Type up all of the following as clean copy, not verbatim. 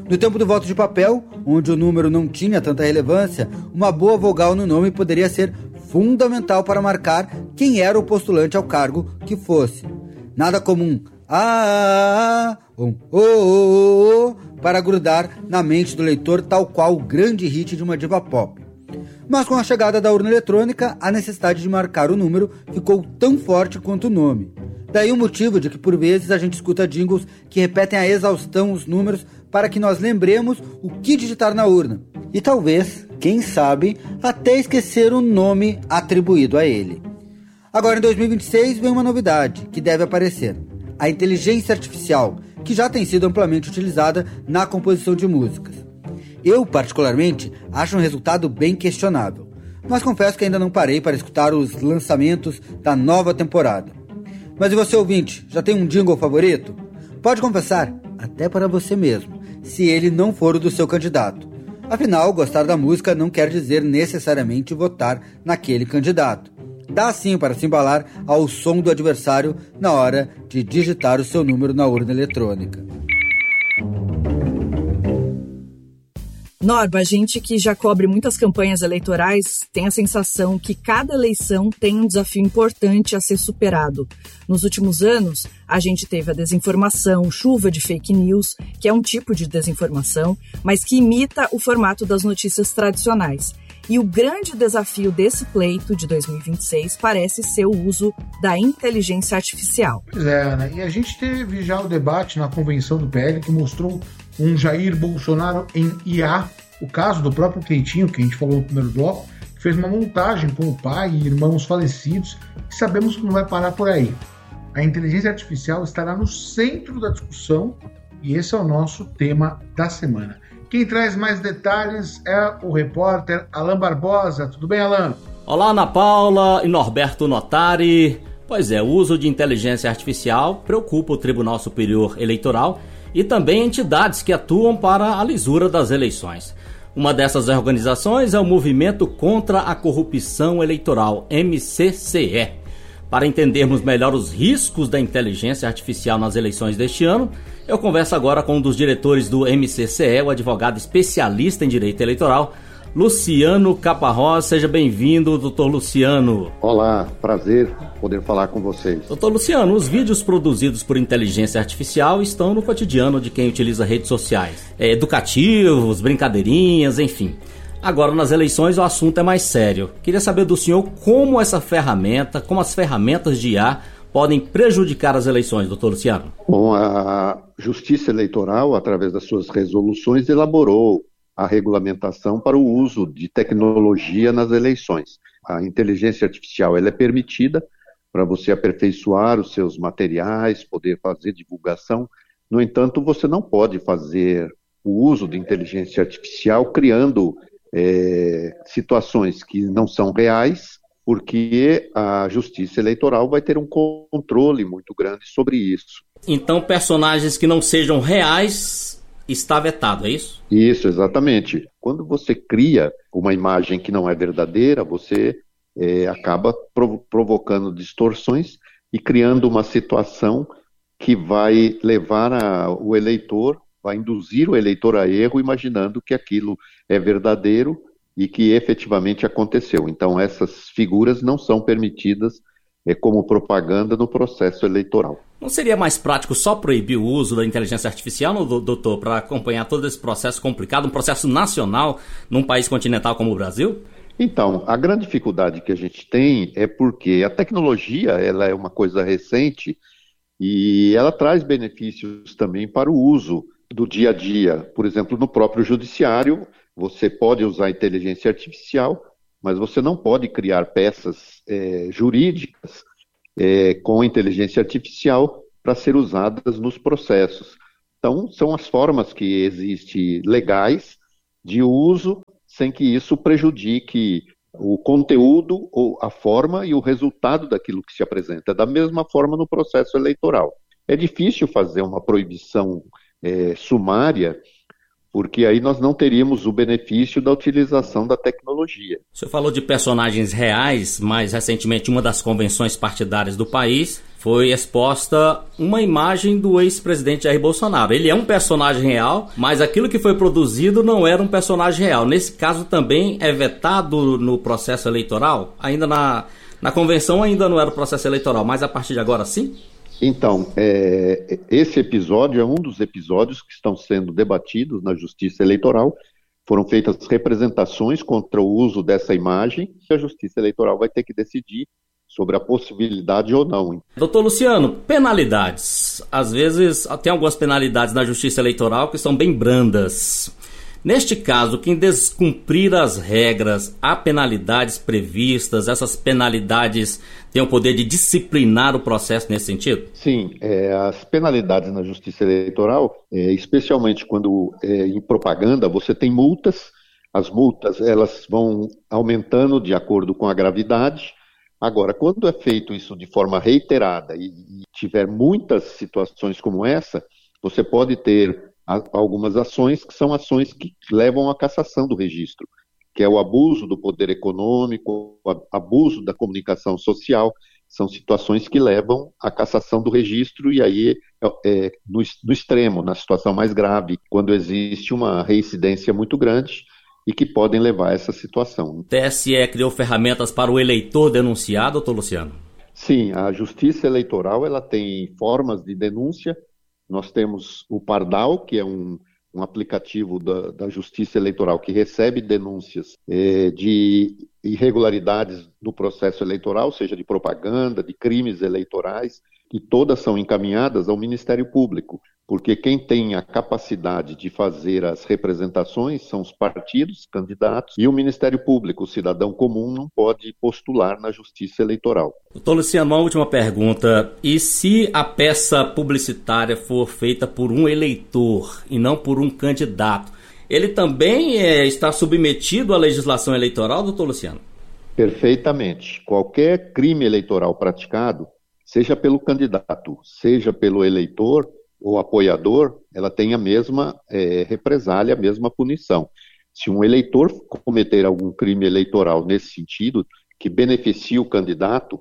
No tempo do voto de papel, onde o número não tinha tanta relevância, uma boa vogal no nome poderia ser fundamental para marcar quem era o postulante ao cargo que fosse. Nada como um para grudar na mente do leitor, tal qual o grande hit de uma diva pop. Mas com a chegada da urna eletrônica, a necessidade de marcar o número ficou tão forte quanto o nome. Daí o motivo de que por vezes a gente escuta jingles que repetem a exaustão os números para que nós lembremos o que digitar na urna. E talvez, quem sabe, até esquecer o nome atribuído a ele. Agora em 2026 vem uma novidade que deve aparecer: a inteligência artificial, que já tem sido amplamente utilizada na composição de músicas. Eu, particularmente, acho um resultado bem questionável, mas confesso que ainda não parei para escutar os lançamentos da nova temporada. Mas e você, ouvinte, já tem um jingle favorito? Pode confessar, até para você mesmo, se ele não for o do seu candidato. Afinal, gostar da música não quer dizer necessariamente votar naquele candidato. Dá sim para se embalar ao som do adversário na hora de digitar o seu número na urna eletrônica. Norba, a gente que já cobre muitas campanhas eleitorais tem a sensação que cada eleição tem um desafio importante a ser superado. Nos últimos anos, a gente teve a desinformação, chuva de fake news, que é um tipo de desinformação, mas que imita o formato das notícias tradicionais. E o grande desafio desse pleito de 2026 parece ser o uso da inteligência artificial. Pois é, Ana, e a gente teve já o debate na convenção do PL que mostrou um Jair Bolsonaro em IA, o caso do próprio Cleitinho, que a gente falou no primeiro bloco, que fez uma montagem com o pai e irmãos falecidos, e sabemos que não vai parar por aí. A inteligência artificial estará no centro da discussão e esse é o nosso tema da semana. Quem traz mais detalhes é o repórter Alan Barbosa. Tudo bem, Alan? Olá, Ana Paula e Norberto Notari. Pois é, o uso de inteligência artificial preocupa o Tribunal Superior Eleitoral e também entidades que atuam para a lisura das eleições. Uma dessas organizações é o Movimento contra a Corrupção Eleitoral, MCCE. Para entendermos melhor os riscos da inteligência artificial nas eleições deste ano, eu converso agora com um dos diretores do MCCE, o advogado especialista em direito eleitoral, Luciano Caparrós. Seja bem-vindo, doutor Luciano. Olá, prazer poder falar com vocês. Doutor Luciano, os vídeos produzidos por inteligência artificial estão no cotidiano de quem utiliza redes sociais. Educativos, brincadeirinhas, enfim. Agora, nas eleições, o assunto é mais sério. Queria saber do senhor como essa ferramenta, como as ferramentas de IA podem prejudicar as eleições, doutor Luciano. Bom, a Justiça Eleitoral, através das suas resoluções, elaborou a regulamentação para o uso de tecnologia nas eleições. A inteligência artificial ela é permitida para você aperfeiçoar os seus materiais, poder fazer divulgação. No entanto, você não pode fazer o uso de inteligência artificial criando situações que não são reais, porque a Justiça Eleitoral vai ter um controle muito grande sobre isso. Então, personagens que não sejam reais está vetado, é isso? Isso, exatamente. Quando você cria uma imagem que não é verdadeira, você acaba provocando distorções e criando uma situação que vai levar o eleitor, vai induzir o eleitor a erro, imaginando que aquilo é verdadeiro e que efetivamente aconteceu. Então, essas figuras não são permitidas como propaganda no processo eleitoral. Não seria mais prático só proibir o uso da inteligência artificial, doutor, para acompanhar todo esse processo complicado, um processo nacional num país continental como o Brasil? Então, a grande dificuldade que a gente tem é porque a tecnologia ela é uma coisa recente e ela traz benefícios também para o uso do dia a dia. Por exemplo, no próprio judiciário, você pode usar a inteligência artificial, mas você não pode criar peças jurídicas com inteligência artificial para ser usadas nos processos. Então, são as formas que existem legais de uso sem que isso prejudique o conteúdo, ou a forma e o resultado daquilo que se apresenta. Da mesma forma no processo eleitoral. É difícil fazer uma proibição sumária porque aí nós não teríamos o benefício da utilização da tecnologia. O senhor falou de personagens reais, mas recentemente uma das convenções partidárias do país foi exposta uma imagem do ex-presidente Jair Bolsonaro. Ele é um personagem real, mas aquilo que foi produzido não era um personagem real. Nesse caso também é vetado no processo eleitoral? Ainda na convenção ainda não era o processo eleitoral, mas a partir de agora sim? Então, esse episódio é um dos episódios que estão sendo debatidos na Justiça Eleitoral. Foram feitas representações contra o uso dessa imagem e a Justiça Eleitoral vai ter que decidir sobre a possibilidade ou não. Doutor Luciano, penalidades. Às vezes tem algumas penalidades na Justiça Eleitoral que são bem brandas. Neste caso, quem descumprir as regras, há penalidades previstas, essas penalidades têm o poder de disciplinar o processo nesse sentido? Sim, as penalidades na Justiça Eleitoral, especialmente quando em propaganda, você tem multas. As multas elas vão aumentando de acordo com a gravidade. Agora, quando é feito isso de forma reiterada e tiver muitas situações como essa, você pode ter algumas ações que são ações que levam à cassação do registro, que é o abuso do poder econômico, o abuso da comunicação social, são situações que levam à cassação do registro e aí no extremo, na situação mais grave, quando existe uma reincidência muito grande e que podem levar a essa situação. O TSE criou ferramentas para o eleitor denunciar, doutor Luciano? Sim, a Justiça Eleitoral ela tem formas de denúncia. Nós temos o Pardal, que é um aplicativo da Justiça Eleitoral que recebe denúncias de irregularidades no processo eleitoral, seja de propaganda, de crimes eleitorais, e todas são encaminhadas ao Ministério Público, porque quem tem a capacidade de fazer as representações são os partidos, candidatos, e o Ministério Público, o cidadão comum, não pode postular na Justiça Eleitoral. Doutor Luciano, uma última pergunta. E se a peça publicitária for feita por um eleitor e não por um candidato, ele também está submetido à legislação eleitoral, doutor Luciano? Perfeitamente. Qualquer crime eleitoral praticado, seja pelo candidato, seja pelo eleitor ou apoiador, ela tem a mesma represália, a mesma punição. Se um eleitor cometer algum crime eleitoral nesse sentido, que beneficie o candidato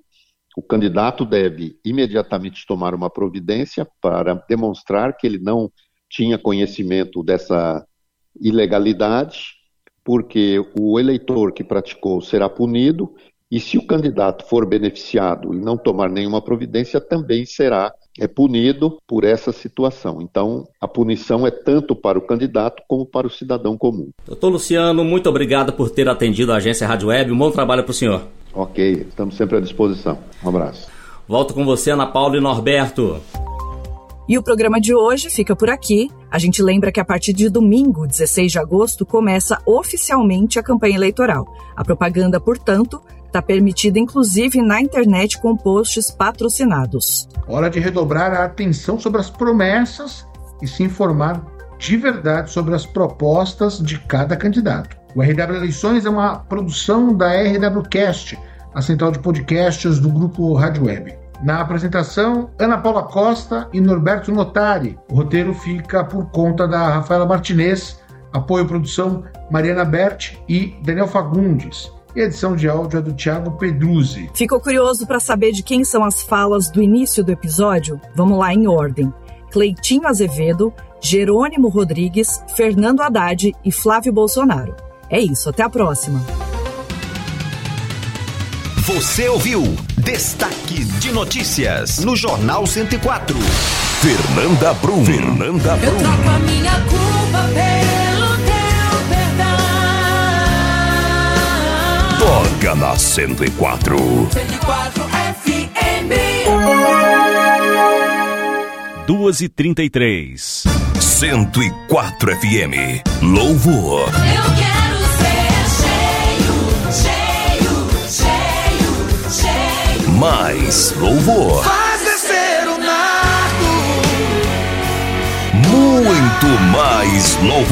deve imediatamente tomar uma providência para demonstrar que ele não tinha conhecimento dessa ilegalidade, porque o eleitor que praticou será punido, e se o candidato for beneficiado e não tomar nenhuma providência, também será punido por essa situação. Então, a punição é tanto para o candidato como para o cidadão comum. Doutor Luciano, muito obrigado por ter atendido a Agência Rádio Web. Um bom trabalho para o senhor. Ok, estamos sempre à disposição. Um abraço. Volto com você, Ana Paula e Norberto. E o programa de hoje fica por aqui. A gente lembra que a partir de domingo, 16 de agosto, começa oficialmente a campanha eleitoral. A propaganda, portanto, está permitida inclusive na internet com posts patrocinados. Hora de redobrar a atenção sobre as promessas e se informar de verdade sobre as propostas de cada candidato. O RW Eleições é uma produção da RWCast, a central de podcasts do grupo Rádio Web. Na apresentação, Ana Paula Costa e Norberto Notari. O roteiro fica por conta da Rafaela Martinez, apoio produção Mariana Berti e Daniel Fagundes. E a edição de áudio é do Thiago Pedruzzi. Ficou curioso para saber de quem são as falas do início do episódio? Vamos lá em ordem. Cleitinho Azevedo, Jerônimo Rodrigues, Fernando Haddad e Flávio Bolsonaro. É isso, até a próxima. Você ouviu Destaque de Notícias no Jornal 104. Fernanda Brum. Eu troco a minha culpa pelo teu perdão. Toca na 104. 104 FM. 2h33. 104 FM. Louvor. Eu quero ser cheio. Mais louvor. Faz descer o nardo. Muito mais louvor.